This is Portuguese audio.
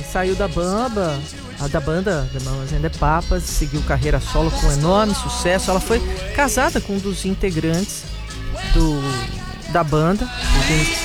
saiu da banda da Mamas and the Papas, seguiu carreira solo com enorme sucesso. Ela foi casada com um dos integrantes da banda,